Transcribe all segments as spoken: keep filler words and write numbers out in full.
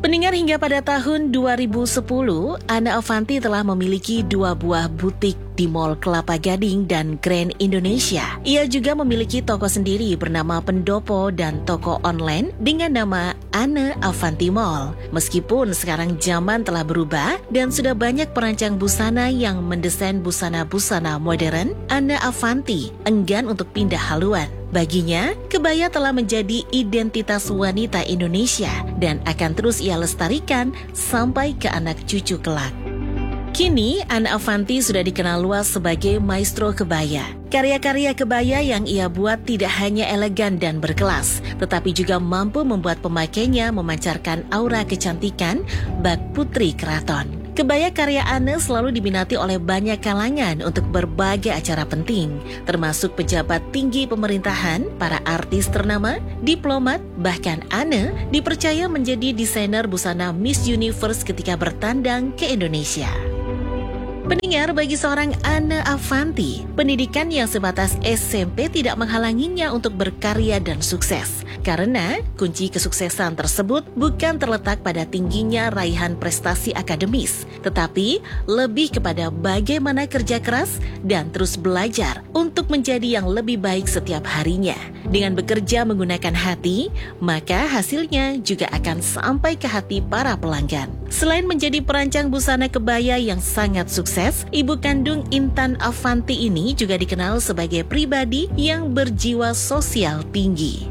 Pendengar, hingga pada tahun dua ribu sepuluh, Anna Avanti telah memiliki dua buah butik di Mall Kelapa Gading dan Grand Indonesia. Ia juga memiliki toko sendiri bernama Pendopo dan toko online dengan nama Anna Avanti Mall. Meskipun sekarang zaman telah berubah dan sudah banyak perancang busana yang mendesain busana-busana modern, Anna Avanti enggan untuk pindah haluan. Baginya, kebaya telah menjadi identitas wanita Indonesia dan akan terus ia lestarikan sampai ke anak cucu kelak. Kini, Anna Avanti sudah dikenal luas sebagai maestro kebaya. Karya-karya kebaya yang ia buat tidak hanya elegan dan berkelas, tetapi juga mampu membuat pemakainya memancarkan aura kecantikan bak putri keraton. Kebaya karya Anna selalu diminati oleh banyak kalangan untuk berbagai acara penting, termasuk pejabat tinggi pemerintahan, para artis ternama, diplomat, bahkan Anna dipercaya menjadi desainer busana Miss Universe ketika bertandang ke Indonesia. Pendengar, bagi seorang Anna Avanti, pendidikan yang sebatas S M P tidak menghalanginya untuk berkarya dan sukses. Karena kunci kesuksesan tersebut bukan terletak pada tingginya raihan prestasi akademis, tetapi lebih kepada bagaimana kerja keras dan terus belajar untuk menjadi yang lebih baik setiap harinya. Dengan bekerja menggunakan hati, maka hasilnya juga akan sampai ke hati para pelanggan. Selain menjadi perancang busana kebaya yang sangat sukses, ibu kandung Intan Avanti ini juga dikenal sebagai pribadi yang berjiwa sosial tinggi.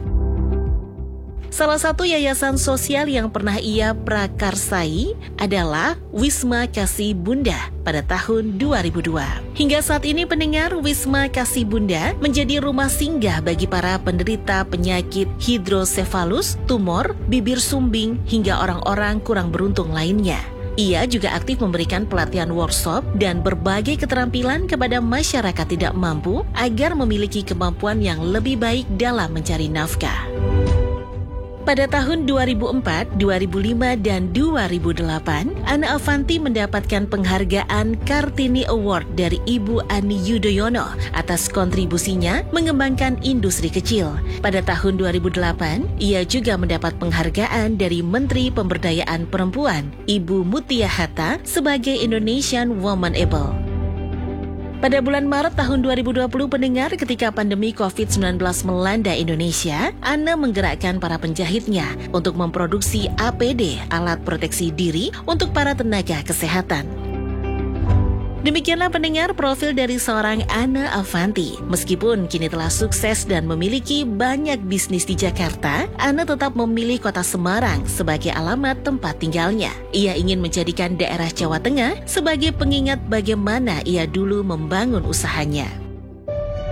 Salah satu yayasan sosial yang pernah ia prakarsai adalah Wisma Kasih Bunda pada tahun dua ribu dua. Hingga saat ini, pendengar, Wisma Kasih Bunda menjadi rumah singgah bagi para penderita penyakit hidrosefalus, tumor, bibir sumbing, hingga orang-orang kurang beruntung lainnya. Ia juga aktif memberikan pelatihan workshop dan berbagai keterampilan kepada masyarakat tidak mampu agar memiliki kemampuan yang lebih baik dalam mencari nafkah. Pada tahun dua ribu empat, dua ribu lima, dan dua ribu delapan, Anna Avanti mendapatkan penghargaan Kartini Award dari Ibu Ani Yudhoyono atas kontribusinya mengembangkan industri kecil. Pada tahun dua ribu delapan, ia juga mendapat penghargaan dari Menteri Pemberdayaan Perempuan, Ibu Mutia Hatta, sebagai Indonesian Woman Able. Pada bulan Maret tahun dua ribu dua puluh, pendengar, ketika pandemi covid sembilan belas melanda Indonesia, Anna menggerakkan para penjahitnya untuk memproduksi A P D, alat proteksi diri, untuk para tenaga kesehatan. Demikianlah, pendengar, profil dari seorang Anna Avanti. Meskipun kini telah sukses dan memiliki banyak bisnis di Jakarta, Anna tetap memilih kota Semarang sebagai alamat tempat tinggalnya. Ia ingin menjadikan daerah Jawa Tengah sebagai pengingat bagaimana ia dulu membangun usahanya.